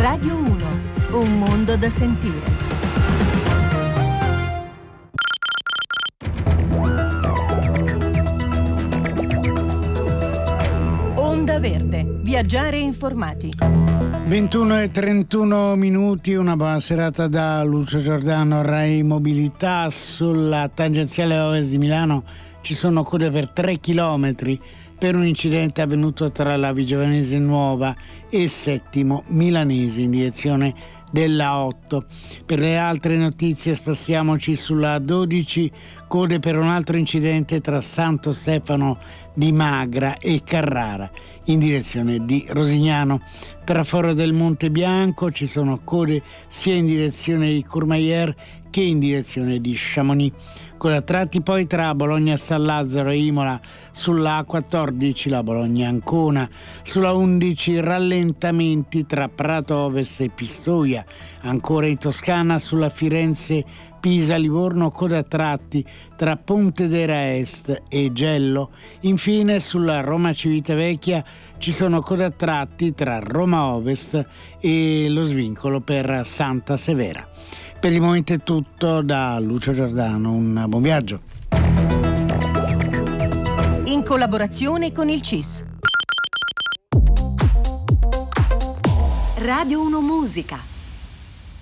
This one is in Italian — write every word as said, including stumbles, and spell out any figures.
Radio uno, un mondo da sentire. Onda Verde, viaggiare informati. ventuno e trentuno minuti, una buona serata da Lucio Giordano, Rai Mobilità. Sulla tangenziale ovest di Milano ci sono code per tre chilometri per un incidente avvenuto tra la Vigiovanese Nuova e Settimo Milanese in direzione della otto. Per le altre notizie spostiamoci sulla dodici, code per un altro incidente tra Santo Stefano di Magra e Carrara in direzione di Rosignano. Tra Foro del Monte Bianco ci sono code sia in direzione di Courmayeur che in direzione di Chamonix. Con a tratti poi tra Bologna San Lazzaro e Imola sulla A quattordici, la Bologna Ancona, sulla undici rallentamenti tra Prato Ovest e Pistoia, ancora in Toscana sulla Firenze Pisa Livorno, coda a tratti tra Pontedera Est e Gello. Infine sulla Roma Civitavecchia ci sono code a tratti tra Roma Ovest e lo svincolo per Santa Severa. Per il momento è tutto da Lucio Giordano, un buon viaggio. In collaborazione con il C I S. Radio uno Musica.